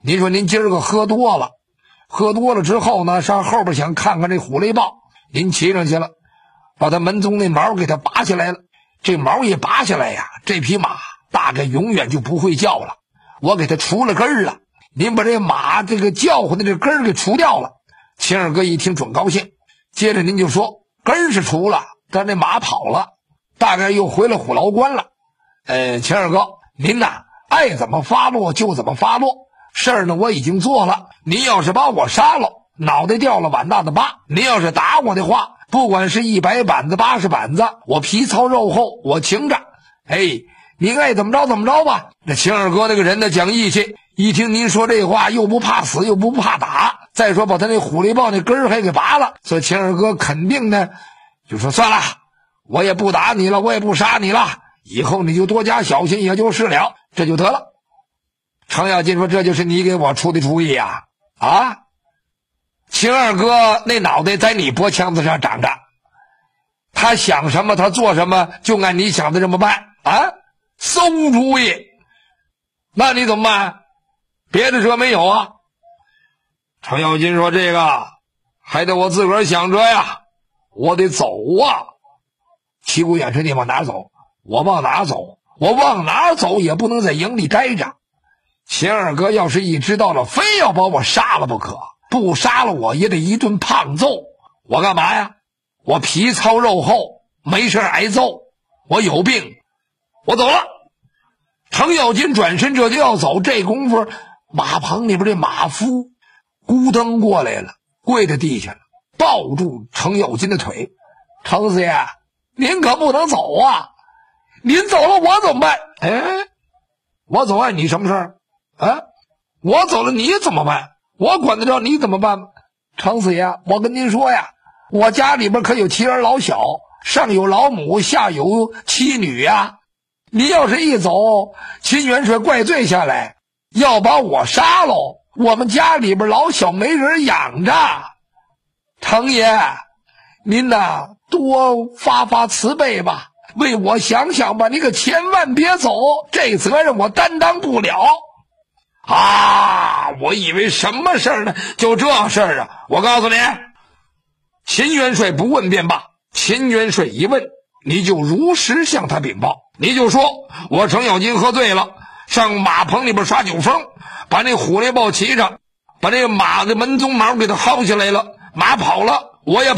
您说您今儿个喝多了之后呢，上后边想看看这虎雷豹，您骑上去了，把他门中那毛给他拔下来了。这毛一拔下来呀，这匹马大概永远就不会叫了。我给他除了根儿了，您把这马这个叫唤的这根儿给除掉了。秦二哥一听准高兴，接着您就说根儿是除了，但这马跑了，大概又回了虎牢关了。秦二哥，您呐爱怎么发落就怎么发落，事儿呢我已经做了。您要是把我杀了，脑袋掉了碗大的疤；您要是打我的话，不管是100板子80板子，我皮糙肉厚，我情着。您爱怎么着怎么着吧。那秦二哥那个人呢讲义气，一听您说这话，又不怕死又不怕打，再说把他那虎雷豹那根儿还给拔了，所以秦二哥肯定呢就说算了，我也不打你了，我也不杀你了，以后你就多加小心也就是了，这就得了。程咬金说这就是你给我出的主意呀？秦二哥那脑袋在你脖腔子上长着，他想什么他做什么就按你想的这么办馊主意。那你怎么办？别的辙没有啊？程咬金说这个还得我自个儿想着呀，我得走啊。旗鼓远说你往哪走？我往哪走？我往哪走也不能在营里待着。秦二哥要是一知道了，非要把我杀了不可，不杀了我也得一顿胖揍。我干嘛呀？我皮糙肉厚，没事挨揍，我有病，我走了。程咬金转身这就要走，这功夫马棚里边这马夫咕噔过来了，跪在地下了，抱住程咬金的腿。程四爷，您可不能走啊，您走了我怎么办？我走你什么事儿我走了你怎么办？我管得着你怎么办吗？程四爷，我跟您说呀，我家里边可有妻儿老小，上有老母，下有妻女呀。你要是一走，秦元帅怪罪下来，要把我杀喽，我们家里边老小没人养着。程爷，您呐多发慈悲吧，为我想想吧，你可千万别走，这责任我担当不了。我以为什么事儿呢？就这事儿啊！我告诉你，秦元帅不问便罢，秦元帅一问，你就如实向他禀报，你就说我程咬金喝醉了，上马棚里边耍酒疯，把那虎雷豹骑上，把那个马的门鬃毛给他薅下来了，马跑了，我也